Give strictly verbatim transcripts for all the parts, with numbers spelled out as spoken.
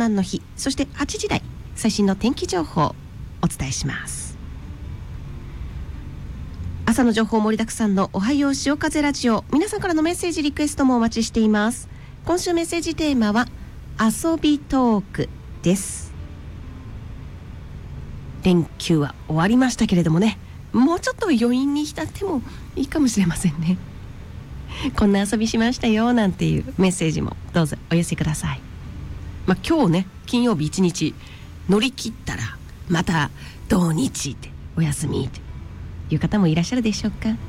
番の日、そしてはちじ台最新の天気情報をお伝えします。朝の情報盛りだくさんのおはよう潮風ラジオ、皆さんからのメッセージリクエストもお待ちしています。今週メッセージテーマは遊びトークです。連休は終わりましたけれどもね、もうちょっと余韻に浸ってもいいかもしれませんね。こんな遊びしましたよなんていうメッセージもどうぞお寄せください。まあ、今日ね金曜日一日乗り切ったらまた土日ってお休みっていう方もいらっしゃるでしょうか。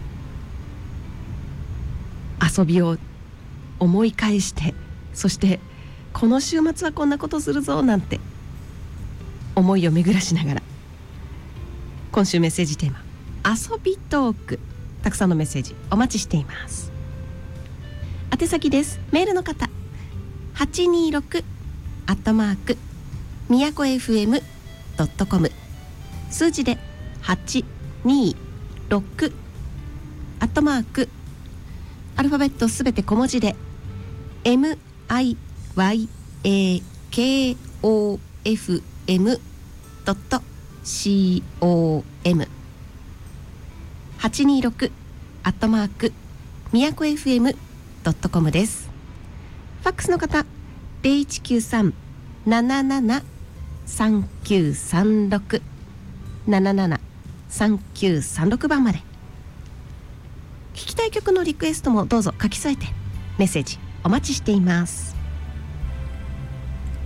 遊びを思い返して、そしてこの週末はこんなことするぞなんて思いを巡らしながら、今週メッセージテーマ遊びトーク、たくさんのメッセージお待ちしています。宛先です。メールの方はちにーろくアットマークみやこ エフエムドットコム、 数字ではちにーろくアットマークアルファベットすべて小文字で エムアイワイエーケーオーエフエムドットコム、 はちにーろくアットマークみやこ エフエムドットコム です。ファックスの方ゼロいちきゅうさん なななな さんきゅうさんろく なななな さんきゅうさんろく番まで。聞きたい曲のリクエストもどうぞ書き添えてメッセージお待ちしています。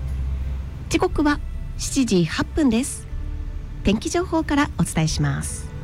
時刻はしちじはっぷんです。天気情報からお伝えします。